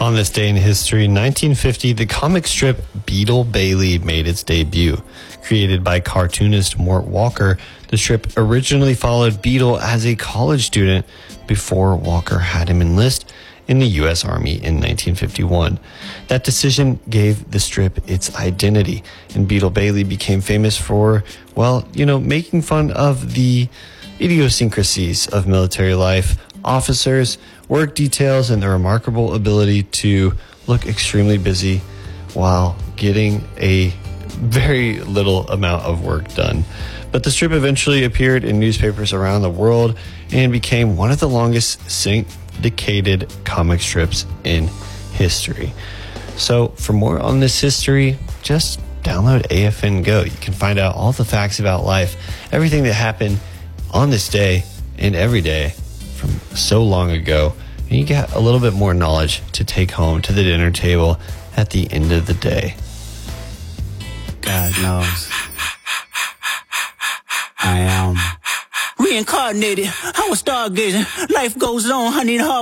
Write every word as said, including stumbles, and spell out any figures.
On this day in history, nineteen fifty, the comic strip Beetle Bailey made its debut. Created by cartoonist Mort Walker, the strip originally followed Beetle as a college student before Walker had him enlist in the U S Army in nineteen fifty-one. That decision gave the strip its identity, and Beetle Bailey became famous for, well, you know, making fun of the idiosyncrasies of military life, officers, work details, and the remarkable ability to look extremely busy while getting a very little amount of work done. But the strip eventually appeared in newspapers around the world and became one of the longest syndicated comic strips in history. So for more on this history, just download A F N Go. You can find out all the facts about life, everything that happened on this day and every day from so long ago. And you get a little bit more knowledge to take home to the dinner table at the end of the day. God knows. I am reincarnated. I was stargazing. Life goes on. I need a hard